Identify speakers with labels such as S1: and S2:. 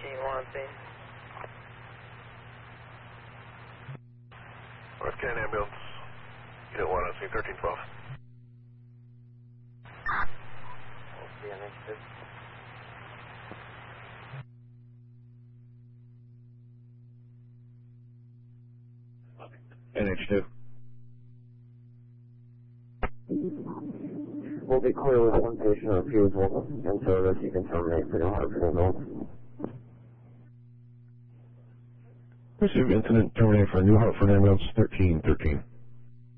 S1: 1313.
S2: North Canton Ambulance, Unit 1 on scene 1312.
S3: NH2.
S4: We'll be clear with one patient refusal and service. You can terminate for your heart signal.
S3: Receive incident terminated for New Hartford Ambulance 1313.